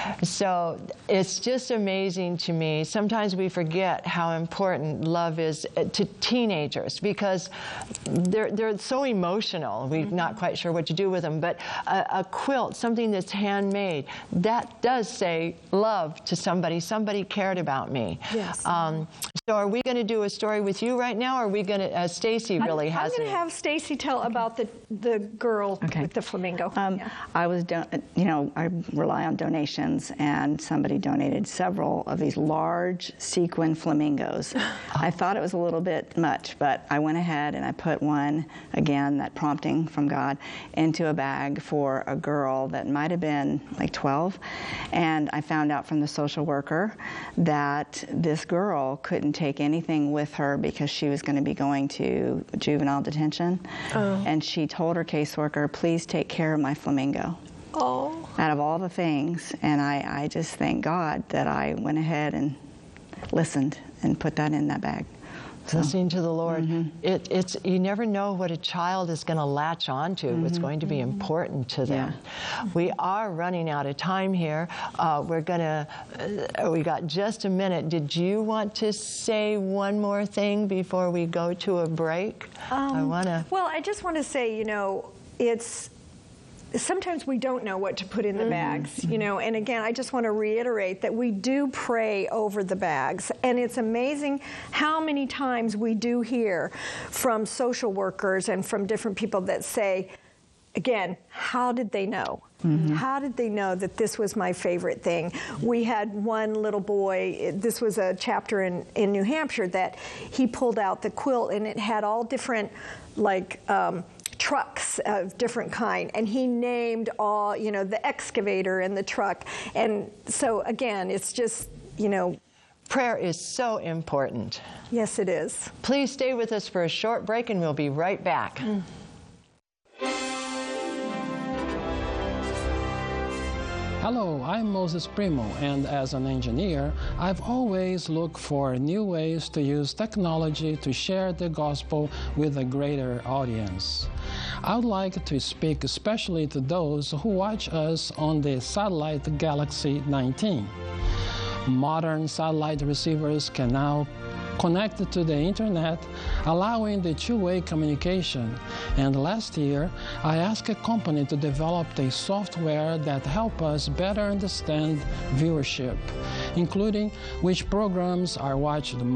So it's just amazing to me. Sometimes we forget how important love is to teenagers because they're so emotional. We're not quite sure what to do with them. But a quilt, something that's handmade, that does say love to somebody. Somebody cared about me. Yes. So are we going to do a story with you right now, or are we going to, Stacy really has it? I'm going to have Stacy tell about the girl with the flamingo. I was, I rely on donations, and somebody donated several of these large sequin flamingos. I thought it was a little bit much, but I went ahead and I put one, again, that prompting from God, into a bag for a girl that might have been like 12. And I found out from the social worker that this girl couldn't take anything with her because she was going to be going to juvenile detention. And she told her caseworker, please take care of my flamingo. Out of all the things. And I just thank God that I went ahead and listened and put that in that bag. So. Listening to the Lord. It's you never know what a child is going to latch on to. What's going to be important to them. We are running out of time here. We got just a minute. Did you want to say one more thing before we go to a break? Well, I just want to say, it's sometimes we don't know what to put in the bags, and again, I just want to reiterate that we do pray over the bags, and it's amazing how many times we do hear from social workers and from different people that say, again, how did they know? How did they know that this was my favorite thing? We had one little boy, this was a chapter in New Hampshire, that he pulled out the quilt, and it had all different, trucks of different kind, and he named all, the excavator and the truck. And so again, it's just, prayer is so important. Yes, it is. Please stay with us for a short break, and we'll be right back. Hello, I'm Moses Primo, and as an engineer, I've always looked for new ways to use technology to share the gospel with a greater audience. I would like to speak especially to those who watch us on the satellite Galaxy 19. Modern satellite receivers can now connect to the internet, allowing the two-way communication. And last year, I asked a company to develop a software that helps us better understand viewership, including which programs are watched